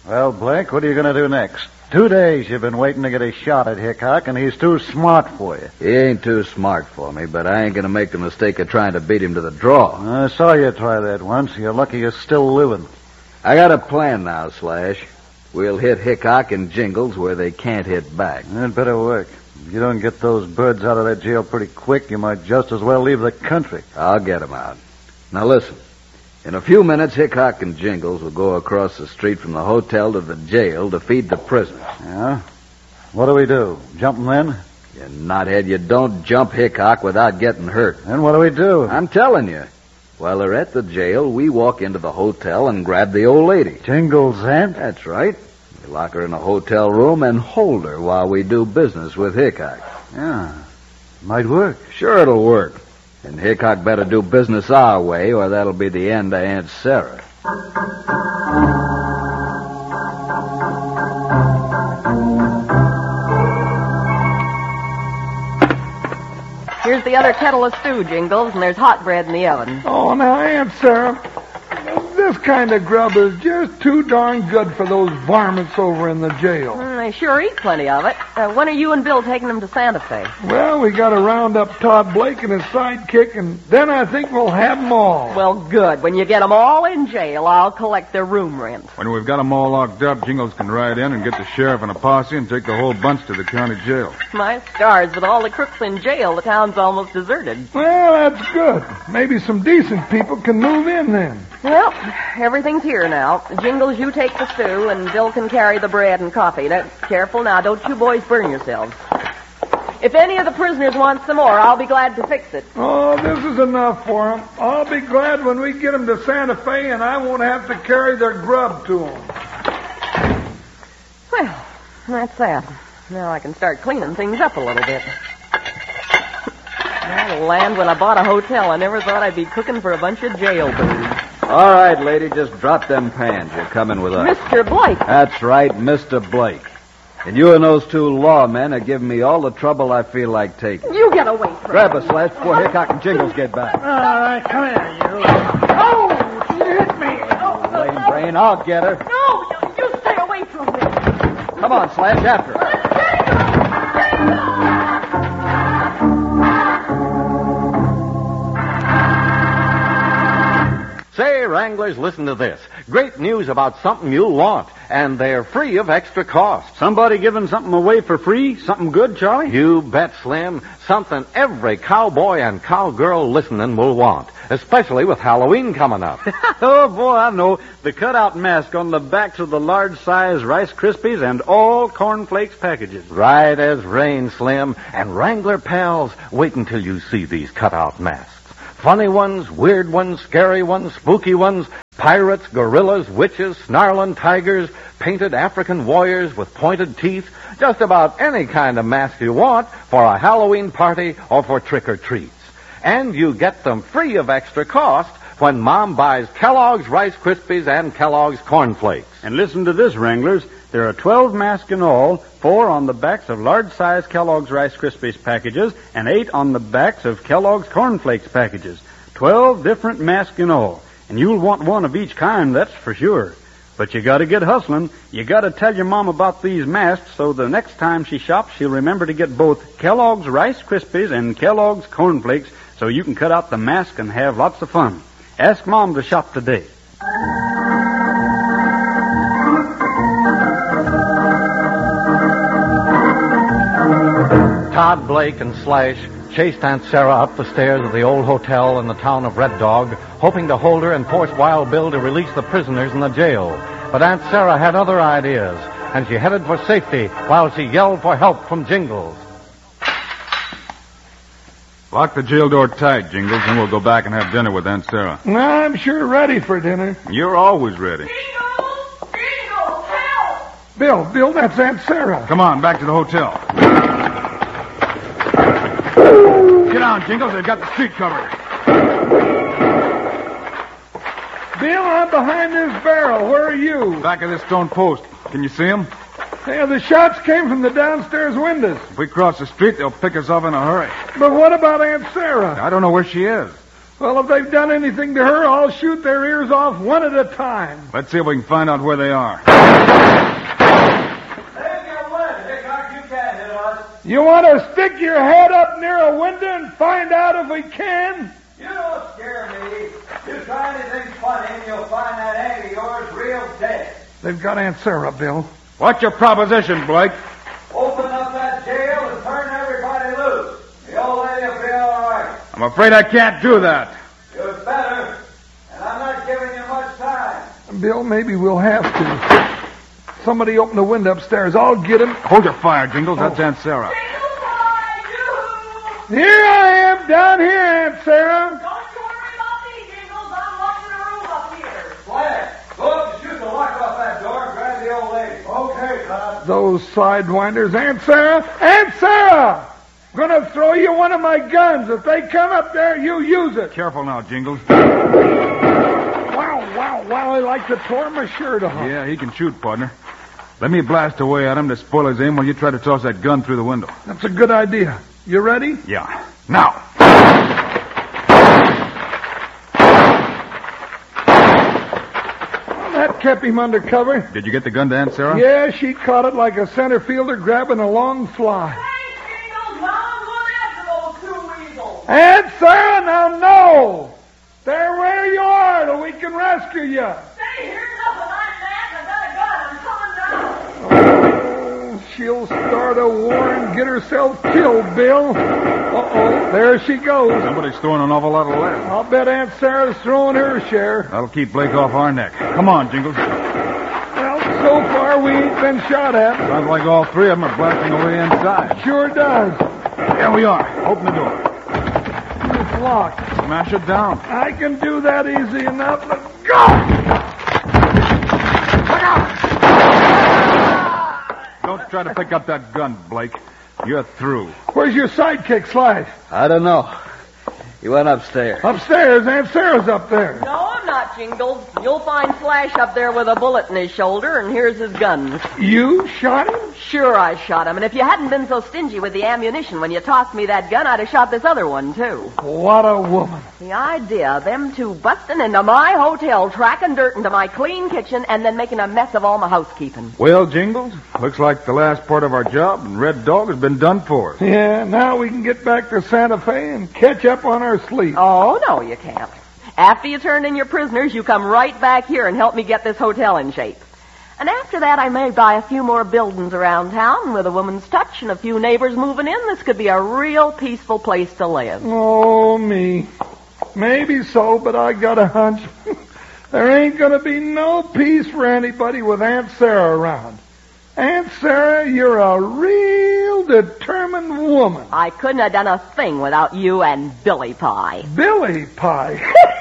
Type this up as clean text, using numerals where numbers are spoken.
Well, Blake, what are you going to do next? 2 days you've been waiting to get a shot at Hickok, and he's too smart for you. He ain't too smart for me, but I ain't going to make the mistake of trying to beat him to the draw. I saw you try that once. You're lucky you're still living. I got a plan now, Slash. We'll hit Hickok and Jingles where they can't hit back. That better work. If you don't get those birds out of that jail pretty quick, you might just as well leave the country. I'll get 'em out. Now listen. In a few minutes, Hickok and Jingles will go across the street from the hotel to the jail to feed the prisoners. Yeah? What do we do? Jump 'em then? You knothead, you don't jump Hickok without getting hurt. Then what do we do? I'm telling you. While they're at the jail, we walk into the hotel and grab the old lady. Jingles' aunt? That's right. We lock her in a hotel room and hold her while we do business with Hickok. Yeah. Might work. Sure it'll work. And Hickok better do business our way, or that'll be the end of Aunt Sarah. Here's the other kettle of stew, Jingles, and there's hot bread in the oven. Oh, now, Aunt Sarah, this kind of grub is just too darn good for those varmints over in the jail. They sure eat plenty of it. When are you and Bill taking them to Santa Fe? Well, we got to round up Todd Blake and his sidekick, and then I think we'll have them all. Well, good. When you get them all in jail, I'll collect their room rent. When we've got them all locked up, Jingles can ride in and get the sheriff and a posse and take the whole bunch to the county jail. My stars, with all the crooks in jail, the town's almost deserted. Well, that's good. Maybe some decent people can move in then. Well, everything's here now. Jingles, you take the stew, and Bill can carry the bread and coffee. Now, careful now. Don't you boys burn yourselves. If any of the prisoners want some more, I'll be glad to fix it. Oh, this is enough for them. I'll be glad when we get them to Santa Fe and I won't have to carry their grub to them. Well, that's that. Now I can start cleaning things up a little bit. Oh, land, when I bought a hotel, I never thought I'd be cooking for a bunch of jailbirds. All right, lady, just drop them pans. You're coming with us. Mr. Blake. That's right, Mr. Blake. And you and those two lawmen are giving me all the trouble I feel like taking. You get away from Grab a Slash before Hickok and Jingles get back. All right, come here, you. Oh, she hit me. Lame brain, I'll get her. No, you stay away from me. Come on, Slash, after her. Say, Wranglers, listen to this. Great news about something you'll want, and they're free of extra cost. Somebody giving something away for free? Something good, Charlie? You bet, Slim. Something every cowboy and cowgirl listening will want, especially with Halloween coming up. Oh, boy, I know. The cutout mask on the backs of the large-size Rice Krispies and all cornflakes packages. Right as rain, Slim. And Wrangler pals, wait until you see these cutout masks. Funny ones, weird ones, scary ones, spooky ones, pirates, gorillas, witches, snarling tigers, painted African warriors with pointed teeth, just about any kind of mask you want for a Halloween party or for trick-or-treats. And you get them free of extra cost when Mom buys Kellogg's Rice Krispies and Kellogg's Corn Flakes. And listen to this, Wranglers. There are 12 masks in all, 4 on the backs of large-size Kellogg's Rice Krispies packages, and 8 on the backs of Kellogg's Corn Flakes packages. 12 different masks in all. And you'll want one of each kind, that's for sure. But you gotta get hustling. You gotta tell your mom about these masks so the next time she shops, she'll remember to get both Kellogg's Rice Krispies and Kellogg's Corn Flakes so you can cut out the mask and have lots of fun. Ask Mom to shop today. Todd Blake and Slash chased Aunt Sarah up the stairs of the old hotel in the town of Red Dog, hoping to hold her and force Wild Bill to release the prisoners in the jail. But Aunt Sarah had other ideas, and she headed for safety while she yelled for help from Jingles. Lock the jail door tight, Jingles, and we'll go back and have dinner with Aunt Sarah. I'm sure ready for dinner. You're always ready. Jingles! Jingles, help! Bill, that's Aunt Sarah. Come on, back to the hotel. Get on, Jingles. They've got the street covered. Bill, I'm behind this barrel. Where are you? Back of this stone post. Can you see them? Yeah, the shots came from the downstairs windows. If we cross the street, they'll pick us off in a hurry. But what about Aunt Sarah? I don't know where she is. Well, if they've done anything to her, I'll shoot their ears off one at a time. Let's see if we can find out where they are. You want to stick your head up near a window and find out if we can? You don't scare me. You try anything funny and you'll find that egg of yours real dead. They've got Aunt Sarah, Bill. What's your proposition, Blake? Open up that jail and turn everybody loose. The old lady will be all right. I'm afraid I can't do that. You'd better. And I'm not giving you much time. Bill, maybe we'll have to. Somebody open the window upstairs. I'll get him. Hold your fire, Jingles. That's Aunt Sarah. Here I am, down here, Aunt Sarah. Don't you worry about me, Jingles. I'm locking the room up here. Flash, go up and shoot the lock off that door and grab the old lady. Okay, Todd. Those sidewinders, Aunt Sarah. Aunt Sarah! Gonna throw you one of my guns. If they come up there, you use it. Careful now, Jingles. Wow, I like to tore my shirt off. Yeah, he can shoot, partner. Let me blast away at him to spoil his aim while you try to toss that gun through the window. That's a good idea. You ready? Yeah. Now. That kept him under cover. Did you get the gun to Aunt Sarah? Yeah, she caught it like a center fielder grabbing a long fly. Thanks, Jingles. Now I'm going after those two weasels. Aunt Sarah, now no! They're where you are till we can rescue you. Stay here, nothing. I'm mad. I've got a gun. I'm coming down. Oh, she'll start a war and get herself killed, Bill. Uh-oh, there she goes. Somebody's throwing an awful lot of lead. I'll bet Aunt Sarah's throwing her share. That'll keep Blake off our neck. Come on, Jingles. Well, so far we ain't been shot at. Sounds like all three of them are blasting away inside. Sure does. Here we are. Open the door. It's locked. Smash it down. I can do that easy enough. Let's go! Look out! Don't try to pick up that gun, Blake. You're through. Where's your sidekick, Slash? I don't know. He went upstairs. Upstairs. Aunt Sarah's up there. No, I'm not, Jingles. You'll find Flash up there with a bullet in his shoulder, and here's his gun. You shot him? Sure, I shot him. And if you hadn't been so stingy with the ammunition when you tossed me that gun, I'd have shot this other one, too. What a woman. The idea of them two busting into my hotel, tracking dirt into my clean kitchen, and then making a mess of all my housekeeping. Well, Jingles, looks like the last part of our job and Red Dog has been done for us. Yeah, now we can get back to Santa Fe and catch up on our sleep. Oh, no, you can't. After you turn in your prisoners, you come right back here and help me get this hotel in shape. And after that, I may buy a few more buildings around town. With a woman's touch and a few neighbors moving in, this could be a real peaceful place to live. Oh, me. Maybe so, but I got a hunch. There ain't gonna be no peace for anybody with Aunt Sarah around. Aunt Sarah, you're a real determined woman. I couldn't have done a thing without you and Billy Pie. Billy Pie.